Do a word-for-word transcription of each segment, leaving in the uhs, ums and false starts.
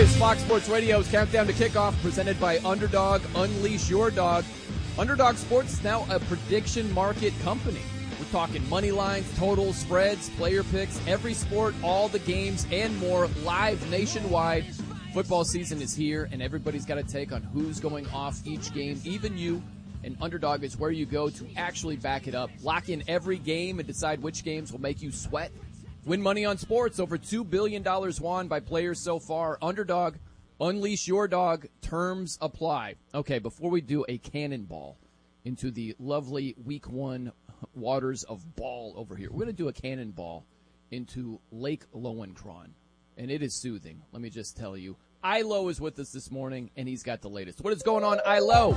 is Fox Sports Radio's Countdown to Kickoff, presented by Underdog. Unleash your dog. Underdog Sports is now a prediction market company. We're talking money lines, totals, spreads, player picks, every sport, all the games, and more live nationwide. Football season is here, and everybody's got a take on who's going off each game, even you. And Underdog is where you go to actually back it up. Lock in every game and decide which games will make you sweat. Win money on sports. Over two billion dollars won by players so far. Underdog, unleash your dog. Terms apply. Okay, before we do a cannonball into the lovely week one waters of ball over here, we're going to do a cannonball into Lake Lowenkron. And it is soothing, let me just tell you. Ilo is with us this morning, and he's got the latest. What is going on, Ilo?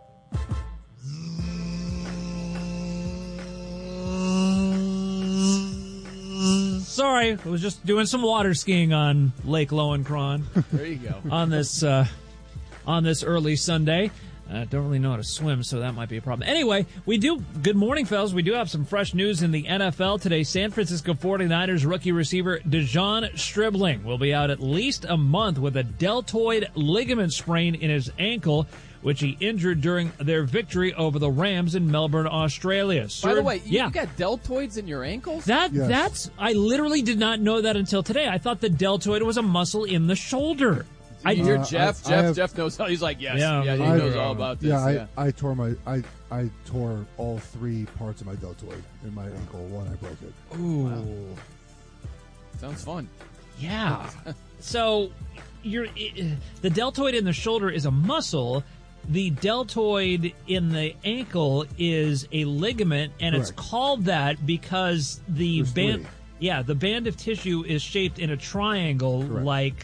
Sorry, I was just doing some water skiing on Lake Lowenkron. There you go. on this uh, on this early Sunday. I uh, don't really know how to swim, so that might be a problem. Anyway, we do. Good morning, fellas. We do have some fresh news in the N F L today. San Francisco forty-niners rookie receiver DeJon Stribling will be out at least a month with a deltoid ligament sprain in his ankle, which he injured during their victory over the Rams in Melbourne, Australia. Sir, By the way, you yeah. got deltoids in your ankles? That Yes. that's I literally did not know that until today. I thought the deltoid was a muscle in the shoulder. I I hear Uh, Jeff. I- Jeff. I have- Jeff knows. He's like, yes, Yeah. yeah, he I- knows all about this. Yeah, I, yeah. I tore my I I tore all three parts of my deltoid in my ankle when I broke it. Ooh. Sounds fun. Yeah. So you're the deltoid in the shoulder is a muscle. The deltoid in the ankle is a ligament, and Correct. it's called that because the There's band three. yeah, the band of tissue is shaped in a triangle Correct. like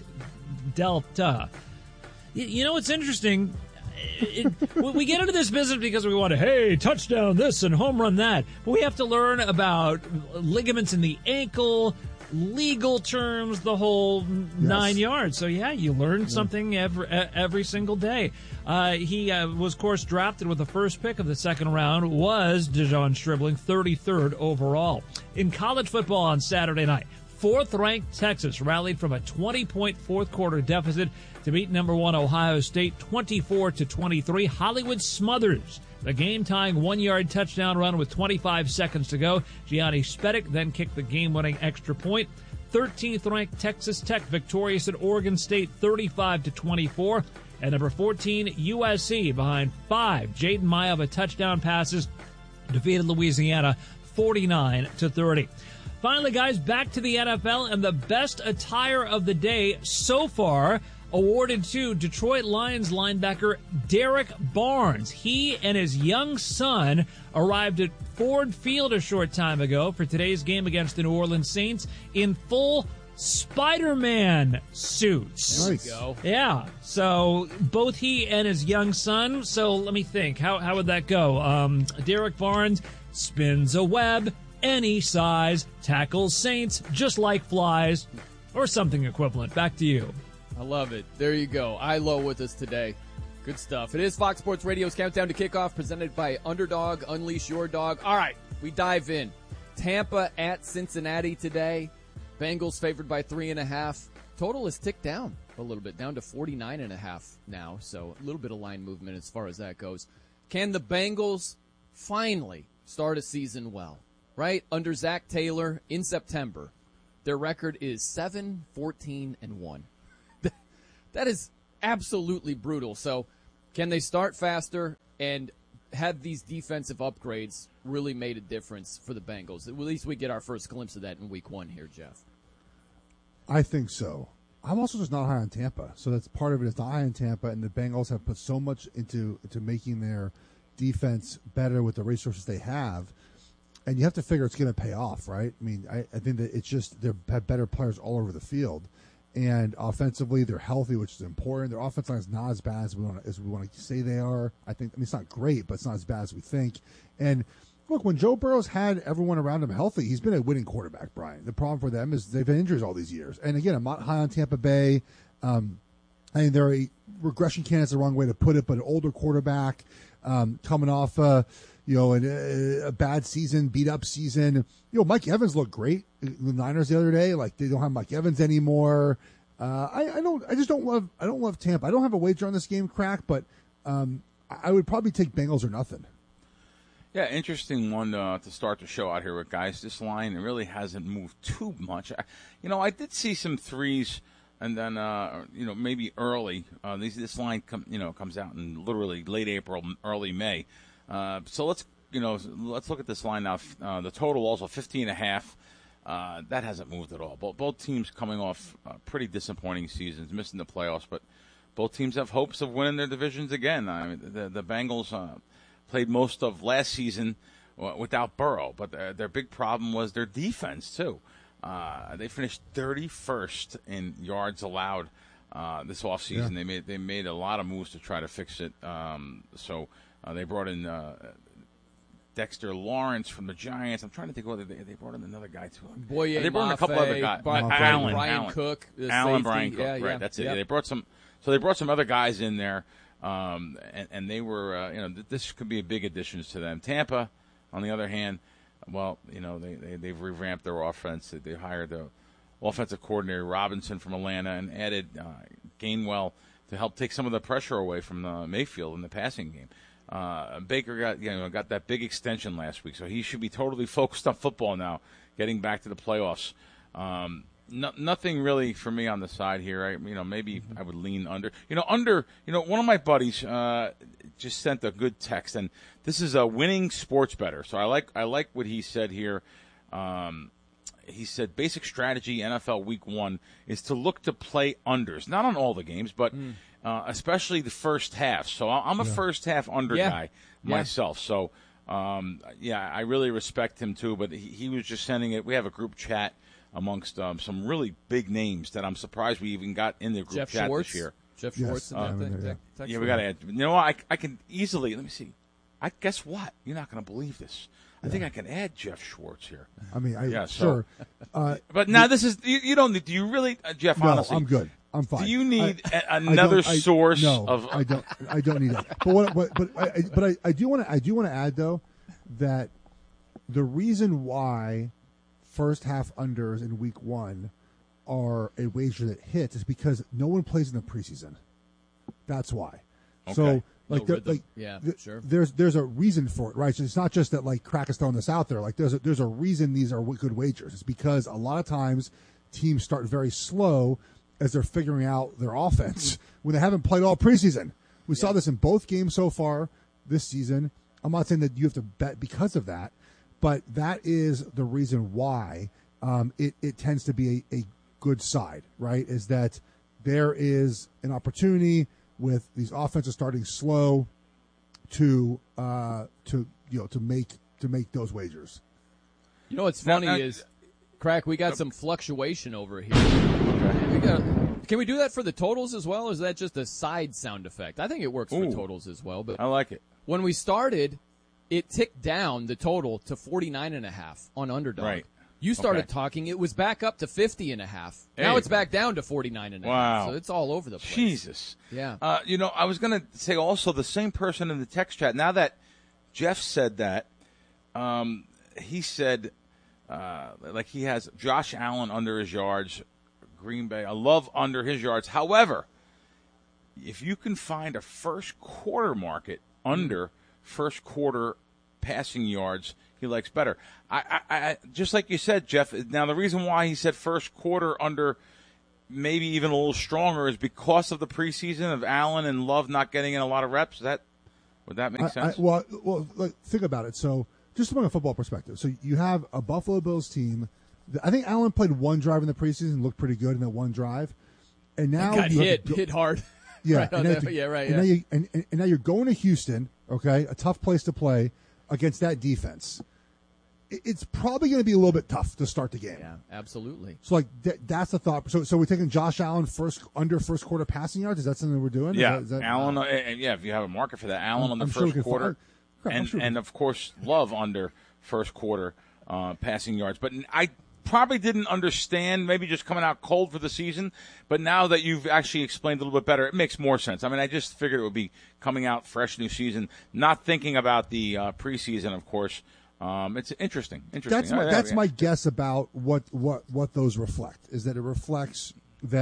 delta. Y- You know what's interesting? It, we we get into this business because we want to, hey, touchdown this and home run that. But we have to learn about ligaments in the ankle, legal terms, the whole nine yards. So, yeah, you learn something every, every single day. Uh, he uh, was, of course, drafted with the first pick of the second round, was DeJon Stribling, thirty-third overall. In college football on Saturday night, fourth-ranked Texas rallied from a twenty-point fourth-quarter deficit to beat number one Ohio State twenty-four to twenty-three. Hollywood smothers the game-tying one-yard touchdown run with twenty-five seconds to go. Gianni Spedic then kicked the game-winning extra point. thirteenth-ranked Texas Tech victorious at Oregon State thirty-five to twenty-four. And number fourteen, U S C, behind five Jaden Maiava touchdown passes, defeated Louisiana forty-nine to thirty. Finally, guys, back to the N F L, and the best attire of the day so far awarded to Detroit Lions linebacker Derek Barnes. He and his young son arrived at Ford Field a short time ago for today's game against the New Orleans Saints in full Spider-Man suits. Nice. Go. Yeah, so both he and his young son. So let me think. How how would that go? Um, Derek Barnes spins a web any size, tackles Saints just like flies, or something equivalent. Back to you. I love it. There you go. Ilo with us today. Good stuff. It is Fox Sports Radio's Countdown to Kickoff, presented by Underdog. Unleash your dog. All right, we dive in. Tampa at Cincinnati today. Bengals favored by three and a half. Total is ticked down a little bit, down to forty-nine and a half now. So a little bit of line movement as far as that goes. Can the Bengals finally start a season well? Right? Under Zach Taylor in September, their record is seven, fourteen, and one. That is absolutely brutal. So can they start faster, and have these defensive upgrades really made a difference for the Bengals? At least we get our first glimpse of that in week one here, Jeff. I think so. I'm also just not high on Tampa, so that's part of it. Is not high on Tampa, and the Bengals have put so much into into making their defense better with the resources they have, and you have to figure it's going to pay off, right? I mean, I, I think that it's just they have better players all over the field, and offensively they're healthy, which is important. Their offense line is not as bad as we want as we want to say they are. I think I mean it's not great, but it's not as bad as we think. And look, when Joe Burrow's had everyone around him healthy, he's been a winning quarterback, Brian. The problem for them is they've had injuries all these years. And again, I'm not high on Tampa Bay. Um, I mean, they're a regression candidate's the wrong way to put it, but an older quarterback um, coming off, uh, you know, an, a, a bad season, beat up season. You know, Mike Evans looked great. The Niners the other day, like they don't have Mike Evans anymore. Uh, Uh, I, I don't. I just don't love. I don't love Tampa. I don't have a wager on this game, Crack, but um, I would probably take Bengals or nothing. Yeah, interesting one uh, to start the show out here with, guys. This line really hasn't moved too much. I, you know, I did see some threes, and then uh, you know maybe early. Uh, these, this line come you know comes out in literally late April, early May. Uh, so let's you know let's look at this line now. Uh, the total also fifteen and a half. Uh, that hasn't moved at all. Both, both teams coming off uh, pretty disappointing seasons, missing the playoffs, but both teams have hopes of winning their divisions again. I mean, the, the Bengals uh, played most of last season without Burrow, but their, their big problem was their defense, too. Uh, they finished thirty-first in yards allowed uh, this offseason. Yeah. They made they made a lot of moves to try to fix it. Um, so uh, they brought in uh, Dexter Lawrence from the Giants. I'm trying to think whether they, they brought in another guy too. Boye, they brought in a couple Mafe, other guys. Bar- Allen, Brian Allen. Cook, the Allen, safety. Brian Cook. Yeah, right, yeah, that's it. yep. Yeah, they brought some. So they brought some other guys in there, um, and, and they were, uh, you know, th- this could be a big additions to them. Tampa, on the other hand, well, you know, they, they they've revamped their offense. They, they hired the offensive coordinator Robinson from Atlanta and added uh, Gainwell to help take some of the pressure away from uh, Mayfield in the passing game. Uh, Baker got you know got that big extension last week, so he should be totally focused on football now, getting back to the playoffs. Um, no, nothing really for me on the side here. I, you know, maybe I would lean under. You know, under. You know, one of my buddies uh, just sent a good text, and this is a winning sports bettor. So I like I like what he said here. Um, he said basic strategy N F L Week One is to look to play unders, not on all the games, but. Mm. Uh, especially the first half. So I'm a yeah. first half under yeah. guy myself. Yeah. So, um, yeah, I really respect him too. But he, he was just sending it. We have a group chat amongst um, some really big names that I'm surprised we even got in the group Jeff chat Schwartz. this year. Jeff yes. Schwartz. Uh, And that that, yeah, that, yeah we got to add. You know what? I, I can easily, let me see. I guess what? You're not going to believe this. I yeah. think I can add Jeff Schwartz here. I mean, I, yeah, sure. So, uh, but now this is, you, you don't, do you really, uh, Jeff, no, honestly? I'm good. I'm fine. Do you need I, a, another I I, source no, of? I don't. I don't need that. But what? But but I, but I, I do want to. I do want to add though that the reason why first half unders in week one are a wager that hits is because no one plays in the preseason. That's why. Okay. So like, no the, like yeah, the, sure. There's there's a reason for it, right? So it's not just that like Crack is throwing this out there. Like there's a, there's a reason these are good wagers. It's because a lot of times teams start very slow as they're figuring out their offense when they haven't played all preseason. We yeah. saw this in both games so far this season. I'm not saying that you have to bet because of that, but that is the reason why um, it, it tends to be a, a good side, right? Is that there is an opportunity with these offenses starting slow to uh, to you know to make to make those wagers. You know what's funny now, now, is, Crack, we got uh, some fluctuation over here. Okay. We got, can we do that for the totals as well, or is that just a side sound effect? I think it works Ooh, for totals as well. But I like it. When we started, it ticked down the total to forty-nine and a half on Underdog. Right. You started okay. talking, it was back up to fifty and a half. There now it's go. back down to forty-nine and a wow. half. So it's all over the place. Jesus. Yeah. Uh, you know, I was going to say also the same person in the text chat. Now that Jeff said that, um, he said, uh, like he has Josh Allen under his yards, Green Bay. I love under his yards. However, if you can find a first quarter market under first quarter passing yards, he likes better. I, I, I just like you said, Jeff. Now the reason why he said first quarter under, maybe even a little stronger, is because of the preseason of Allen and Love not getting in a lot of reps. Is that would that make I, sense? I, well, well, like, think about it. So, just from a football perspective, so you have a Buffalo Bills team. I think Allen played one drive in the preseason, looked pretty good in that one drive, and now he got you hit, go, hit hard. Yeah, right and now to, to, yeah, right. And, yeah. Now you, and, and now you're going to Houston, okay, a tough place to play against that defense. It's probably going to be a little bit tough to start the game. Yeah, absolutely. So, like, th- that's the thought. So, so we're taking Josh Allen first under first quarter passing yards. Is that something we're doing? Yeah, is that, is that, Allen. Uh, yeah, if you have a market for that, Allen on the I'm first sure quarter, find, and sure and of course Love under first quarter uh, passing yards. But I probably didn't understand, maybe just coming out cold for the season. But now that you've actually explained a little bit better, it makes more sense. I mean, I just figured it would be coming out fresh new season, not thinking about the uh, preseason, of course. Um, it's interesting. Interesting. That's my, oh, yeah, that's yeah. my guess about what, what, what those reflect, is that it reflects that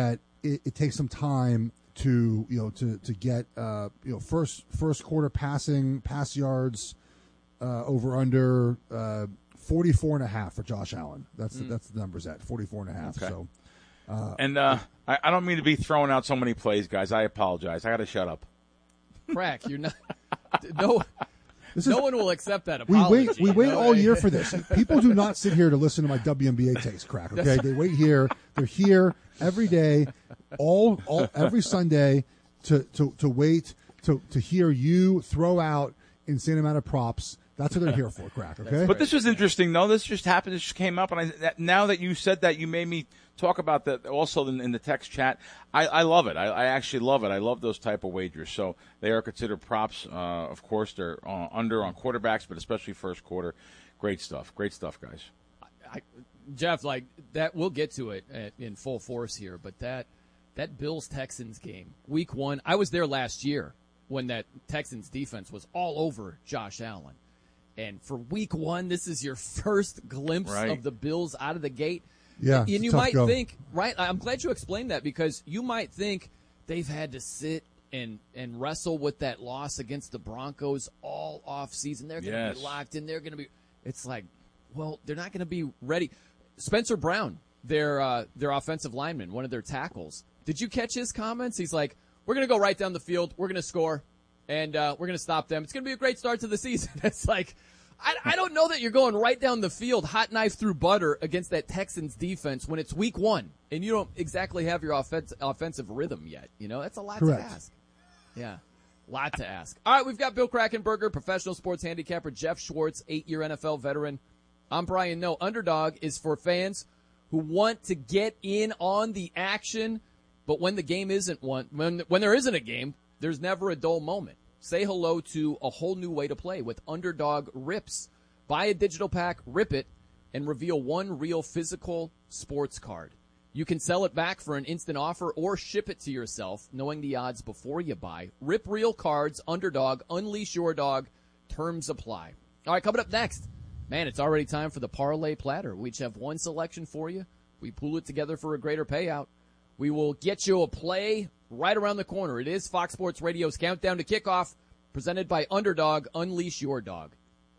it, it takes some time to you know to to get uh, you know first first quarter passing pass yards uh, over under uh, forty-four and a half for Josh Allen. That's mm. that's the numbers at forty-four and a half. Okay. So uh, and uh, I, I don't mean to be throwing out so many plays, guys. I apologize. I got to shut up. Crack, you're not no. This no is, one will accept that we apology. wait. We wait no all way. year for this. People do not sit here to listen to my W N B A takes, Crack. Okay, they wait here. They're here every day, all, all every Sunday to, to, to wait to, to hear you throw out insane amount of props. That's what they're here for, Crack. Okay. But this was interesting, though. This just happened. This just came up, and I, that, now that you said that, you made me talk about that also in, in the text chat. I, I love it. I, I actually love it. I love those type of wagers. So they are considered props. Uh, of course, they're uh, under on quarterbacks, but especially first quarter. Great stuff. Great stuff, guys. I, Jeff, like that, we'll get to it at, in full force here. But that that Bills Texans game, week one, I was there last year when that Texans defense was all over Josh Allen. And for week one, this is your first glimpse right. of the Bills out of the gate. Yeah, and you tough might go. think, right? I'm glad you explained that because you might think they've had to sit and and wrestle with that loss against the Broncos all off season. They're going to yes. be locked in. They're going to be. It's like, well, they're not going to be ready. Spencer Brown, their uh, their offensive lineman, one of their tackles. Did you catch his comments? He's like, "We're going to go right down the field. We're going to score, and uh, we're going to stop them. It's going to be a great start to the season." It's like. I, I don't know that you're going right down the field, hot knife through butter against that Texans defense when it's week one and you don't exactly have your offense, offensive rhythm yet. You know, that's a lot Correct. to ask. Yeah, lot to ask. All right, we've got Bill Krackomberger, professional sports handicapper, Jeff Schwartz, eight-year N F L veteran. I'm Brian Noe. Underdog is for fans who want to get in on the action, but when the game isn't one, when when there isn't a game, there's never a dull moment. Say hello to a whole new way to play with Underdog Rips. Buy a digital pack, rip it, and reveal one real physical sports card. You can sell it back for an instant offer or ship it to yourself, knowing the odds before you buy. Rip real cards, Underdog, unleash your dog. Terms apply. All right, coming up next. Man, it's already time for the parlay platter. We each have one selection for you. We pool it together for a greater payout. We will get you a play right around the corner. It is Fox Sports Radio's Countdown to Kickoff, presented by Underdog. Unleash your dog.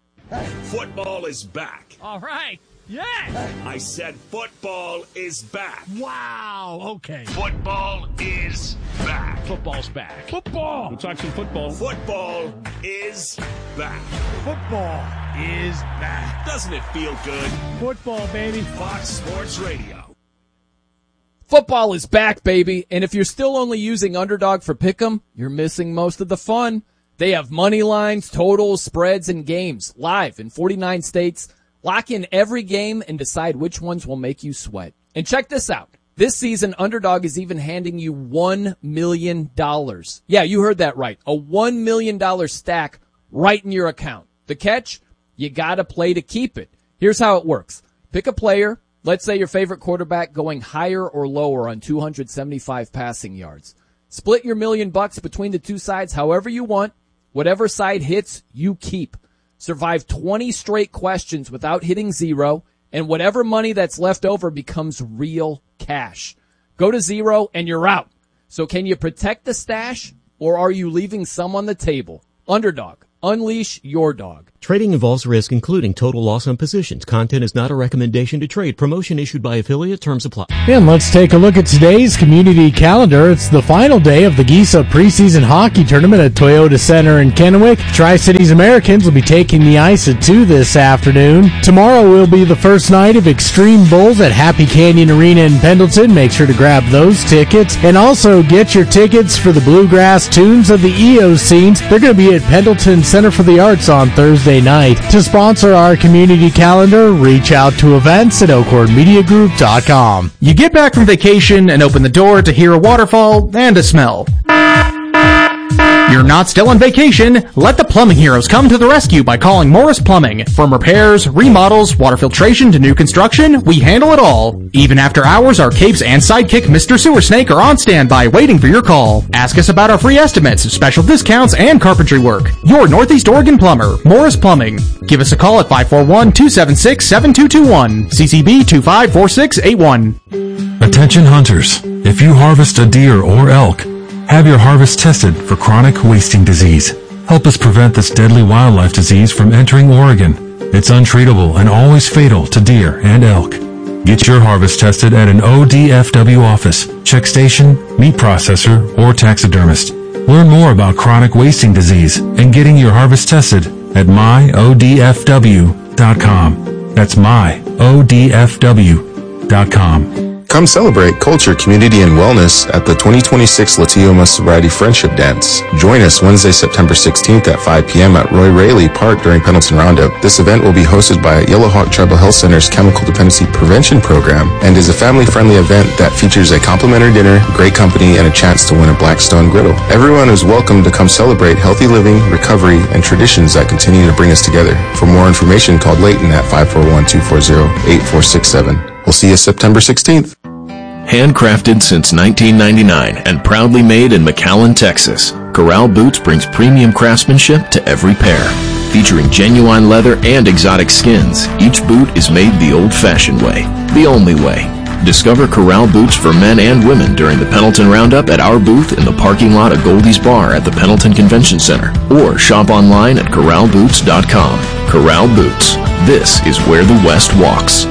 Football is back. All right. Yeah. I said football is back. Wow. Okay. Football is back. Football's back. Football. We'll talk some football. Football is back. Football is back. Doesn't it feel good? Football, baby. Fox Sports Radio. Football is back, baby. And if you're still only using Underdog for Pick'em, you're missing most of the fun. They have money lines, totals, spreads, and games live in forty-nine states. Lock in every game and decide which ones will make you sweat. And check this out. This season, Underdog is even handing you one million dollars. Yeah, you heard that right. A one million dollars stack right in your account. The catch? You gotta play to keep it. Here's how it works. Pick a player. Let's say your favorite quarterback going higher or lower on two hundred seventy-five passing yards. Split your million bucks between the two sides however you want. Whatever side hits, you keep. Survive twenty straight questions without hitting zero, and whatever money that's left over becomes real cash. Go to zero and you're out. So can you protect the stash, or are you leaving some on the table? Underdog. Unleash your dog. Trading involves risk, including total loss on positions. Content is not a recommendation to trade. Promotion issued by affiliate. Terms apply. And let's take a look at today's community calendar. It's the final day of the Giesa preseason hockey tournament at Toyota Center in Kennewick. Tri-Cities Americans will be taking the ice at two this afternoon. Tomorrow will be the first night of Extreme Bowls at Happy Canyon Arena in Pendleton. Make sure to grab those tickets. And also get your tickets for the Bluegrass Tunes of the E O scenes. They're going to be at Pendleton Center for the Arts on Thursday night. To sponsor our community calendar, reach out to events at oakhorn media group dot com. You get back from vacation and open the door to hear a waterfall and a smell. You're not still on vacation. Let the plumbing heroes come to the rescue by calling Morris Plumbing. From repairs, remodels, water filtration to new construction, we handle it all. Even after hours, our capes and sidekick Mister Sewer Snake are on standby waiting for your call. Ask us about our free estimates, special discounts, and carpentry work. Your Northeast Oregon plumber, Morris Plumbing. Give us a call at five four one, two seven six, seven two two one. C C B two five four six eight one. Attention hunters. If you harvest a deer or elk, have your harvest tested for chronic wasting disease. Help us prevent this deadly wildlife disease from entering Oregon. It's untreatable and always fatal to deer and elk. Get your harvest tested at an O D F W office, check station, meat processor, or taxidermist. Learn more about chronic wasting disease and getting your harvest tested at my O D F W dot com. That's my O D F W dot com. Come celebrate culture, community, and wellness at the twenty twenty-six La Tioma Sobriety Friendship Dance. Join us Wednesday, September sixteenth at five p.m. at Roy Raley Park during Pendleton Roundup. This event will be hosted by Yellowhawk Tribal Health Center's Chemical Dependency Prevention Program and is a family-friendly event that features a complimentary dinner, great company, and a chance to win a Blackstone griddle. Everyone is welcome to come celebrate healthy living, recovery, and traditions that continue to bring us together. For more information, call Leighton at five four one, two four zero, eight four six seven. We'll see you September sixteenth. Handcrafted since nineteen ninety-nine and proudly made in McAllen, Texas, Corral Boots brings premium craftsmanship to every pair. Featuring genuine leather and exotic skins, each boot is made the old-fashioned way, the only way. Discover Corral Boots for men and women during the Pendleton Roundup at our booth in the parking lot of Goldie's Bar at the Pendleton Convention Center, or shop online at corral boots dot com. Corral Boots. This is where the West walks.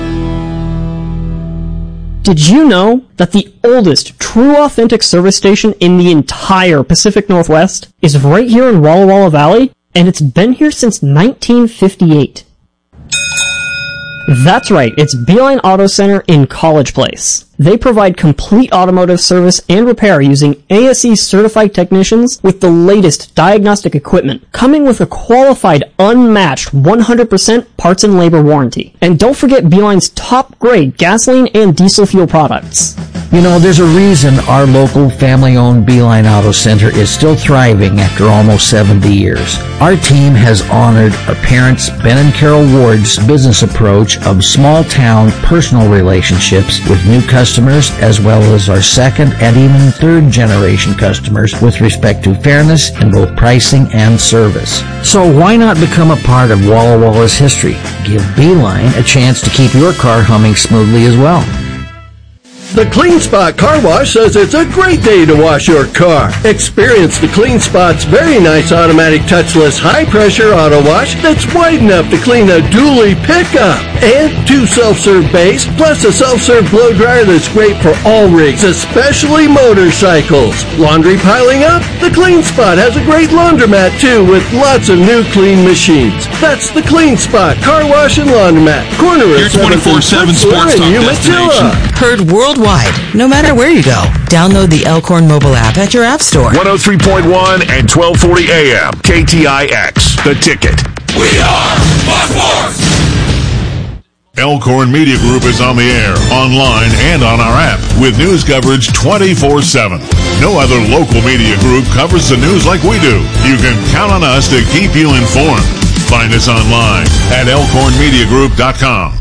Did you know that the oldest true authentic service station in the entire Pacific Northwest is right here in Walla Walla Valley? And it's been here since nineteen fifty-eight. That's right, it's Beeline Auto Center in College Place. They provide complete automotive service and repair using A S E certified technicians with the latest diagnostic equipment, coming with a qualified, unmatched one hundred percent parts and labor warranty. And don't forget Beeline's top grade gasoline and diesel fuel products. You know, there's a reason our local family-owned Beeline Auto Center is still thriving after almost seventy years. Our team has honored our parents, Ben and Carol Ward's business approach of small-town personal relationships with new customers, as well as our second and even third-generation customers with respect to fairness in both pricing and service. So why not become a part of Walla Walla's history? Give Beeline a chance to keep your car humming smoothly as well. The Clean Spot Car Wash says it's a great day to wash your car. Experience the Clean Spot's very nice automatic touchless high-pressure auto wash that's wide enough to clean a dually pickup. And two self-serve bays, plus a self-serve blow dryer that's great for all rigs, especially motorcycles. Laundry piling up? The Clean Spot has a great laundromat too with lots of new clean machines. That's the Clean Spot Car Wash and Laundromat. Corner of Your twenty-four seven sports talk destination. Heard worldwide, no matter where you go. Download the Elkhorn mobile app at your app store. one oh three point one and twelve forty A M. K T I X. The Ticket. We are Fox Sports! Elkhorn Media Group is on the air, online, and on our app with news coverage twenty-four seven. No other local media group covers the news like we do. You can count on us to keep you informed. Find us online at elkhorn media group dot com.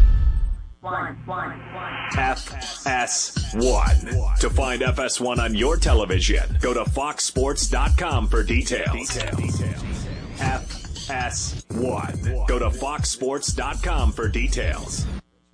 F S one. To find F S one on your television, go to fox sports dot com for details. F S one. Go to fox sports dot com for details.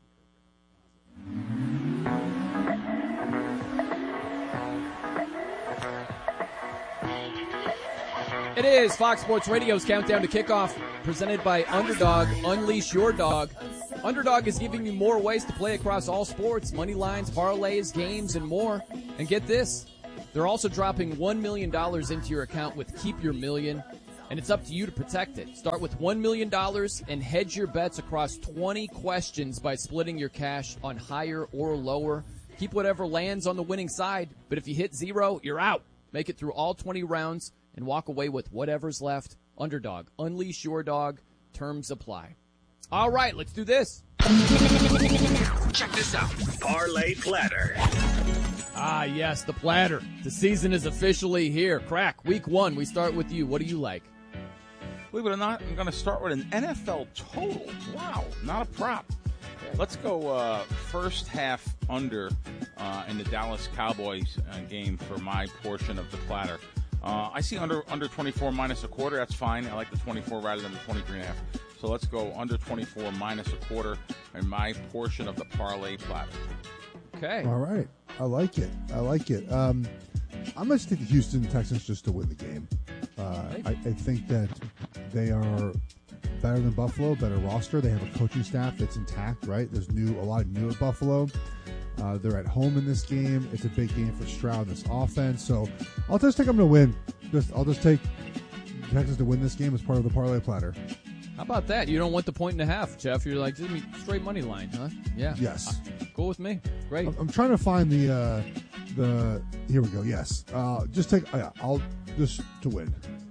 It is Fox Sports Radio's Countdown to Kickoff, presented by Underdog. Unleash your dog. Underdog is giving you more ways to play across all sports, money lines, parlays, games, and more. And get this, they're also dropping one million dollars into your account with Keep Your Million, and it's up to you to protect it. Start with one million dollars and hedge your bets across twenty questions by splitting your cash on higher or lower. Keep whatever lands on the winning side, but if you hit zero, you're out. Make it through all twenty rounds and walk away with whatever's left. Underdog. Unleash your dog. Terms apply. All right, let's do this. Check this out. Parlay Platter. Ah, yes, the platter. The season is officially here. Crack, week one. We start with you. What do you like? Believe it or not, I'm going to start with an N F L total. Wow, not a prop. Let's go uh, first half under uh, in the Dallas Cowboys uh, game for my portion of the platter. Uh, I see under under twenty-four minus a quarter. That's fine. I like the twenty-four rather than the twenty-three and a half. So let's go under twenty-four minus a quarter in my portion of the parlay platter. Okay. All right. I like it. I like it. Um, I'm going to take the Houston Texans just to win the game. Uh, I, I think that they are better than Buffalo, better roster. They have a coaching staff that's intact, right? There's new, a lot of new at Buffalo. Uh, they're at home in this game. It's a big game for Stroud and this offense. So I'll just take them to win. Just I'll just take Texans to win this game as part of the parlay platter. How about that? You don't want the point and a half, Jeff. You're like, give me straight money line, huh? Yeah. Yes. Uh, cool with me. Great. I'm, I'm trying to find the uh, the. Here we go. Yes. Uh, just take. Uh, yeah, I'll just to win.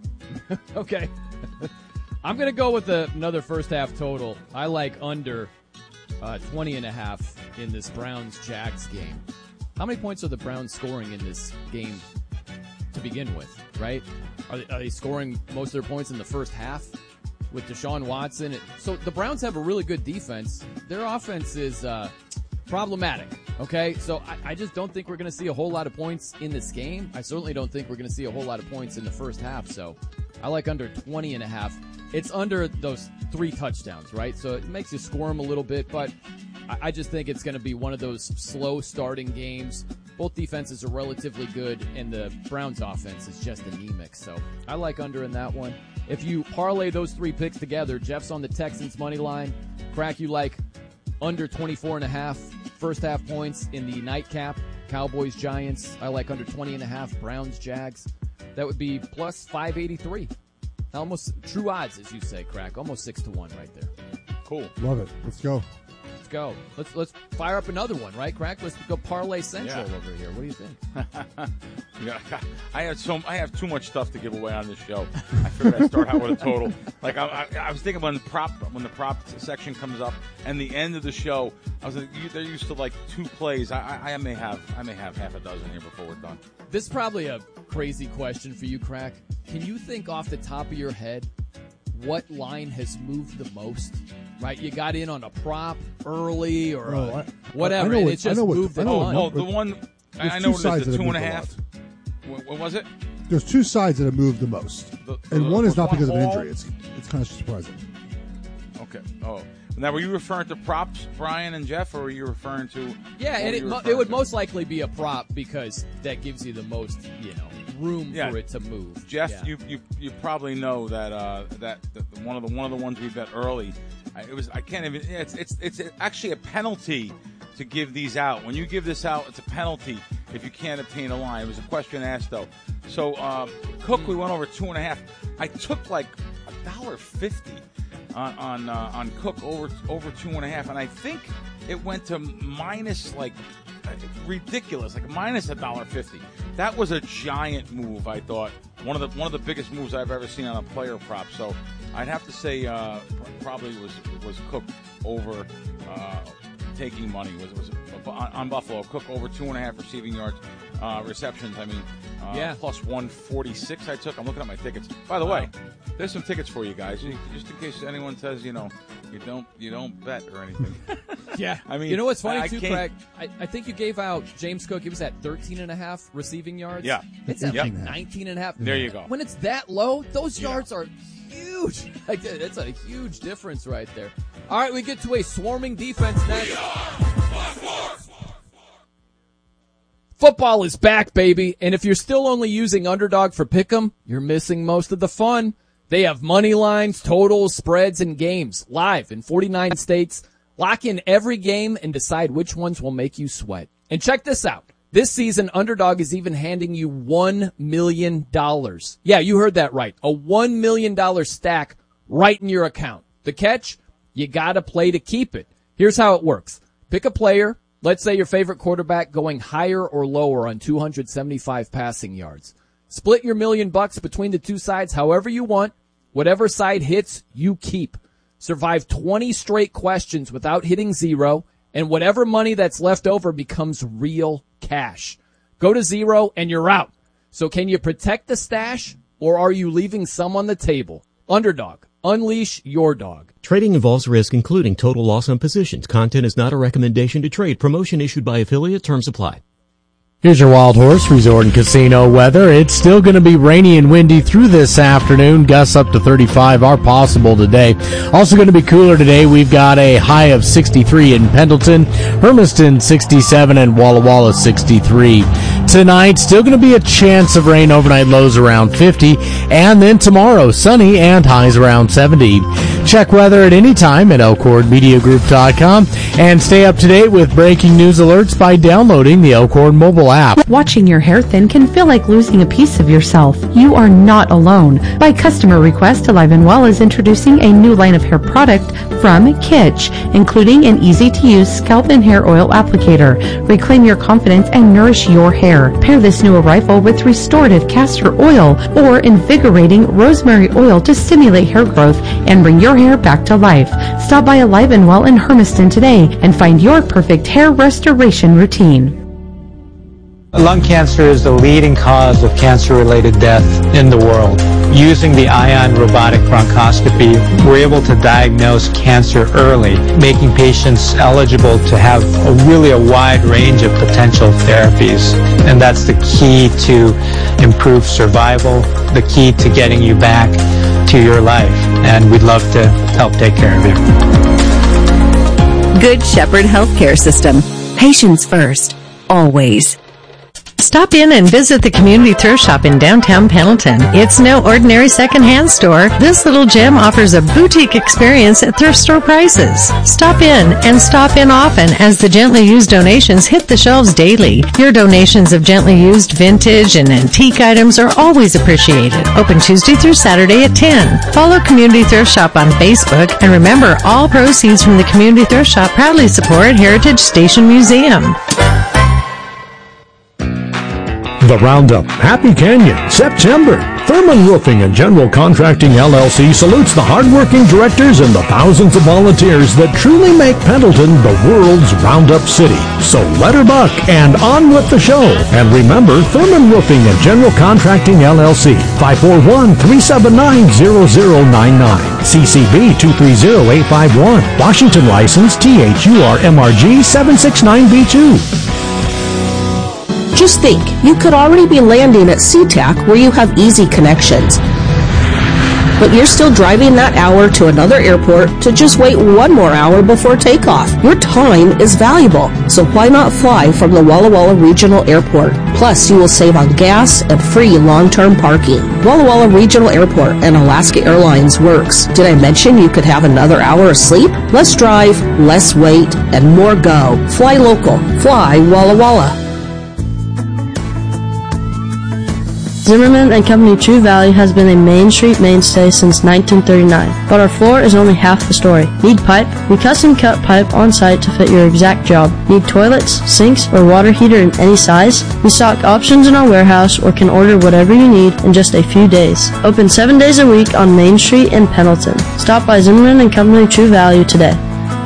Okay. I'm going to go with a, another first half total. I like under uh, twenty and a half in this Browns-Jags game. How many points are the Browns scoring in this game to begin with, right? Are they, are they scoring most of their points in the first half with Deshaun Watson? So the Browns have a really good defense. Their offense is uh, problematic, okay? So I, I just don't think we're going to see a whole lot of points in this game. I certainly don't think we're going to see a whole lot of points in the first half, so I like under twenty and a half. It's under those three touchdowns, right? So it makes you squirm a little bit, but I, I just think it's going to be one of those slow starting games. Both defenses are relatively good, and the Browns offense is just anemic. So I like under in that one. If you parlay those three picks together, Jeff's on the Texans money line. Crack, you like under twenty-four and a half first half points in the nightcap. Cowboys, Giants. I like under twenty and a half Browns, Jags. That would be plus five eighty-three. Almost true odds, as you say, Crack. Almost six to one right there. Cool. Love it. Let's go. Let's go. Let's let's fire up another one, right, Crack? Let's go parlay central Yeah. over here. What do you think? Yeah, I have so I have too much stuff to give away on this show. I figured I'd start out with a total. Like I, I, I was thinking when the prop when the prop section comes up and the end of the show, I was like, you, they're used to like two plays. I, I, I may have I may have half a dozen here before we're done. This is probably a crazy question for you, Crack. Can you think off the top of your head what line has moved the most? Right, you got in on a prop early or Oh, a, I- whatever, I know and what- it's just I know what- moved I a know what ton. number- Oh, the one There's I two know what it sides is. The that two have and a moved a half. What, what was it? There's two sides that have moved the most, The- and the- one is was not one because of an Hall? injury. It's it's kind of surprising. Okay. Oh, now were you referring to props, Brian and Jeff, or were you referring to? Yeah, what and were it, you mo- referring it would to? most likely be a prop because that gives you the most, you know, room Yeah. for it to move. Jeff, Yeah. you, you you probably know that uh, that, that one of the one of the ones we bet early. I, it was I can't even. It's it's it's actually a penalty to give these out. When you give this out, it's a penalty if you can't obtain a line. It was a question asked though. So uh, Cook, we went over two and a half. I took like a dollar fifty on on uh, on Cook over over two and a half, and I think it went to minus like ridiculous, like minus a dollar fifty. That was a giant move. I thought one of the one of the biggest moves I've ever seen on a player prop. So I'd have to say uh, probably was was Cook over uh, taking money. Was was on, on Buffalo. Cook over two and a half receiving yards, uh, receptions. I mean, uh, Yeah. plus one forty six. I took. I'm looking at my tickets. By the way, there's some tickets for you guys, just in case anyone says you know you don't you don't bet or anything. Yeah. I mean, you know what's funny, I too, can't- Craig? I, I think you gave out James Cook. He was at thirteen and a half receiving yards. Yeah. It's at Yep. like nineteen and a half. There you go. When it's that low, those yards are huge. Like, it's a huge difference right there. All right, we get to a swarming defense next. Football is back, baby. And if you're still only using Underdog for Pick'em, you're missing most of the fun. They have money lines, totals, spreads, and games live in forty-nine states. Lock in every game and decide which ones will make you sweat. And check this out. This season, Underdog is even handing you one million dollars. Yeah, you heard that right. A one million dollars stack right in your account. The catch? You gotta play to keep it. Here's how it works. Pick a player. Let's say your favorite quarterback going higher or lower on two hundred seventy-five passing yards. Split your million bucks between the two sides however you want. Whatever side hits, you keep. Survive twenty straight questions without hitting zero, and whatever money that's left over becomes real cash. Go to zero and you're out. So can you protect the stash, or are you leaving some on the table? Underdog. Unleash your dog. Trading involves risk, including total loss on positions. Content is not a recommendation to trade. Promotion issued by affiliate. Terms apply. Here's your Wild Horse Resort and Casino weather. It's still going to be rainy and windy through this afternoon. Gusts up to thirty-five are possible today. Also going to be cooler today. We've got a high of sixty-three in Pendleton, Hermiston sixty-seven, and Walla Walla sixty-three. Tonight, still going to be a chance of rain, overnight lows around fifty. And then tomorrow, sunny and highs around seventy. Check weather at any time at elkhorn media group dot com. And stay up to date with breaking news alerts by downloading the Elkhorn mobile app. Watching your hair thin can feel like losing a piece of yourself. You are not alone. By customer request, Alive and Well is introducing a new line of hair product from Kitsch, including an easy-to-use scalp and hair oil applicator. Reclaim your confidence and nourish your hair. Pair this new arrival with restorative castor oil or invigorating rosemary oil to stimulate hair growth and bring your hair back to life. Stop by Alive and Well in Hermiston today and find your perfect hair restoration routine. Lung cancer is the leading cause of cancer-related death in the world. Using the Ion robotic bronchoscopy, we're able to diagnose cancer early, making patients eligible to have a really a wide range of potential therapies. And that's the key to improved survival, the key to getting you back to your life. And we'd love to help take care of you. Good Shepherd Healthcare System. Patients first. Always. Stop in and visit the Community Thrift Shop in downtown Pendleton. It's no ordinary secondhand store. This little gem offers a boutique experience at thrift store prices. Stop in and stop in often as the gently used donations hit the shelves daily. Your donations of gently used vintage and antique items are always appreciated. Open Tuesday through Saturday at ten. Follow Community Thrift Shop on Facebook, and remember, all proceeds from the Community Thrift Shop proudly support Heritage Station Museum. The Roundup, Happy Canyon, September. Thurman Roofing and General Contracting L L C salutes the hardworking directors and the thousands of volunteers that truly make Pendleton the world's Roundup city. So let her buck and on with the show. And remember, Thurman Roofing and General Contracting L L C, five four one, three seven nine, zero zero nine nine. C C B two three zero eight five one. Washington license T H U R M R G seven six nine B two. Just think, you could already be landing at SeaTac where you have easy connections. But you're still driving that hour to another airport to just wait one more hour before takeoff. Your time is valuable, so why not fly from the Walla Walla Regional Airport? Plus, you will save on gas and free long-term parking. Walla Walla Regional Airport and Alaska Airlines works. Did I mention you could have another hour of sleep? Less drive, less wait, and more go. Fly local. Fly Walla Walla. Zimmerman and Company True Value has been a Main Street mainstay since nineteen thirty-nine, but our floor is only half the story. Need pipe? We custom cut pipe on site to fit your exact job. Need toilets, sinks, or water heater in any size? We stock options in our warehouse or can order whatever you need in just a few days. Open seven days a week on Main Street in Pendleton. Stop by Zimmerman and Company True Value today.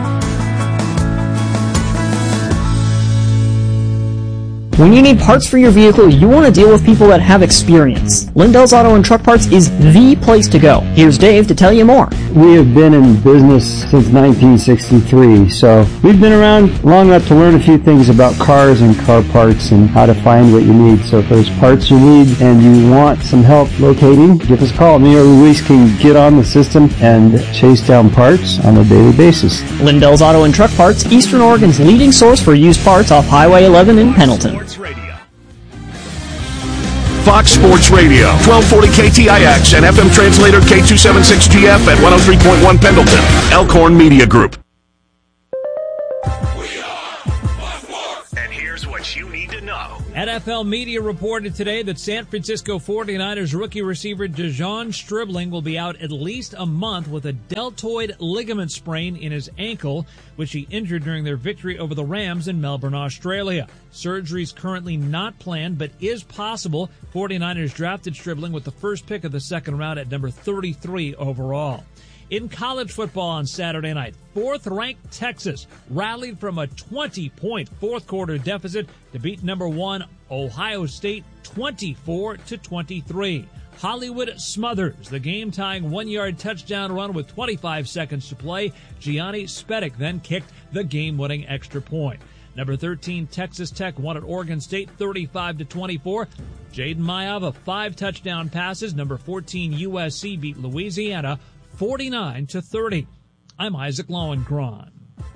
When you need parts for your vehicle, you want to deal with people that have experience. Lindell's Auto and Truck Parts is the place to go. Here's Dave to tell you more. We have been in business since nineteen sixty-three, so we've been around long enough to learn a few things about cars and car parts and how to find what you need. So if there's parts you need and you want some help locating, give us a call. Me or Luis can get on the system and chase down parts on a daily basis. Lindell's Auto and Truck Parts, Eastern Oregon's leading source for used parts off Highway eleven in Pendleton. Fox Sports Radio, twelve forty K T I X and F M translator K two seventy-six G F at one oh three point one Pendleton. Elkhorn Media Group. And here's what you need to know. N F L Media reported today that San Francisco forty-niners rookie receiver Dejon Stribling will be out at least a month with a deltoid ligament sprain in his ankle, which he injured during their victory over the Rams in Melbourne, Australia. Surgery is currently not planned, but is possible. forty-niners drafted Stribling with the first pick of the second round at number thirty-three overall. In college football on Saturday night, fourth-ranked Texas rallied from a twenty-point fourth-quarter deficit to beat number one Ohio State twenty-four to twenty-three. Hollywood smothers the game-tying one-yard touchdown run with twenty-five seconds to play. Gianni Spedic then kicked the game-winning extra point. Number thirteen, Texas Tech won at Oregon State thirty-five to twenty-four. Jaden Mayava, five touchdown passes. Number fourteen, U S C beat Louisiana forty-nine to thirty. I'm Isaac Lowenkron.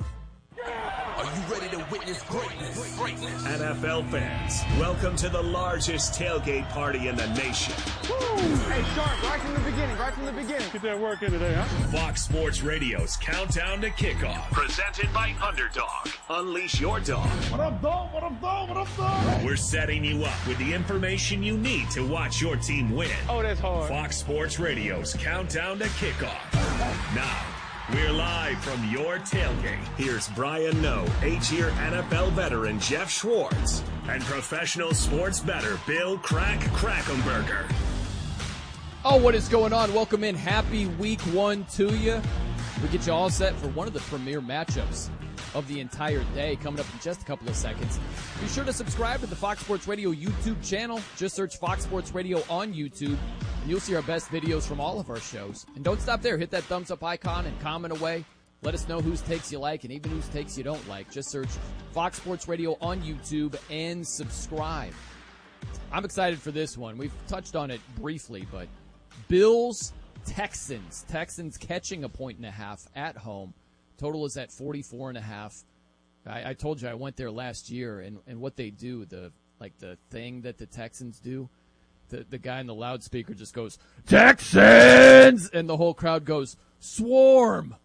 Are you ready to witness greatness? Greatness. N F L fans, welcome to the largest tailgate party in the nation. Woo! Hey, Sharp, right from the beginning, right from the beginning. Get that work in today, huh? Fox Sports Radio's Countdown to Kickoff. Presented by Underdog. Unleash your dog. What up, dog? What up, dog? What up, dog? We're setting you up with the information you need to watch your team win. Oh, that's hard. Fox Sports Radio's Countdown to Kickoff. Now, we're live from your tailgate. Here's Brian Noe, eight-year N F L veteran Jeff Schwartz, and professional sports bettor Bill Crack Krackomberger. Oh, what is going on? Welcome in. Happy week one to you. We get you all set for one of the premier matchups of the entire day coming up in just a couple of seconds. Be sure to subscribe to the Fox Sports Radio YouTube channel. Just search Fox Sports Radio on YouTube, and you'll see our best videos from all of our shows. And don't stop there. Hit that thumbs up icon and comment away. Let us know whose takes you like and even whose takes you don't like. Just search Fox Sports Radio on YouTube and subscribe. I'm excited for this one. We've touched on it briefly, but Bills, Texans. Texans catching a point and a half at home. Total is at forty-four and a half. I, I told you I went there last year, and, and what they do, the like the thing that the Texans do, the, the guy in the loudspeaker just goes, Texans! And the whole crowd goes, Swarm!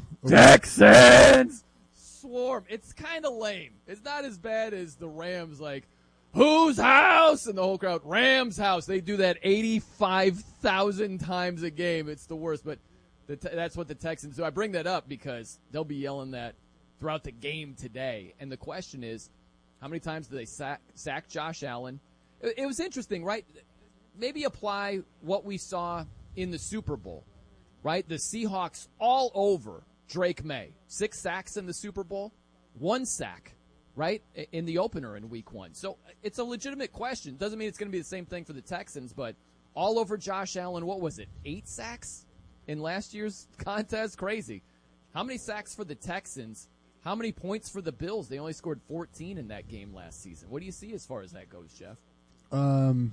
Texans! Swarm. It's kind of lame. It's not as bad as the Rams, like, whose house? And the whole crowd, Rams house. They do that eighty-five thousand times a game. It's the worst, but the te- that's what the Texans do. I bring that up because they'll be yelling that throughout the game today. And the question is, how many times do they sack, sack Josh Allen? It, it was interesting, right? Maybe apply what we saw in the Super Bowl, right? The Seahawks all over Drake May. Six sacks in the Super Bowl, one sack, right, in the opener in week one. So it's a legitimate question. Doesn't mean it's going to be the same thing for the Texans, but all over Josh Allen, what was it, eight sacks in last year's contest? Crazy. How many sacks for the Texans? How many points for the Bills? They only scored fourteen in that game last season. What do you see as far as that goes, Jeff? Um,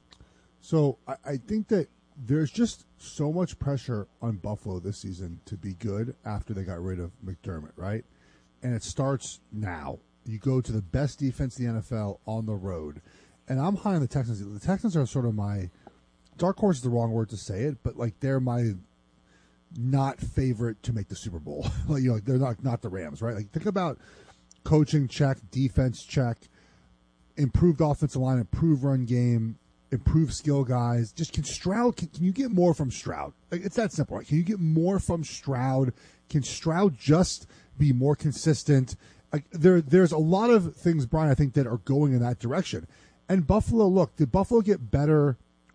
so I, I think that there's just so much pressure on Buffalo this season to be good after they got rid of McDermott, right? And it starts now. You go to the best defense in the N F L on the road. And I'm high on the Texans. The Texans are sort of my – dark horse is the wrong word to say it, but, like, they're my not favorite to make the Super Bowl. Like, you know, they're not not the Rams, right? Like, think about coaching check, defense check, improved offensive line, improved run game, improved skill guys. Just can Stroud – can, can you get more from Stroud? Like, it's that simple, right? Can you get more from Stroud? Can Stroud just be more consistent? Like, there, there's a lot of things, Brian, I think, that are going in that direction. And Buffalo, look, did Buffalo get better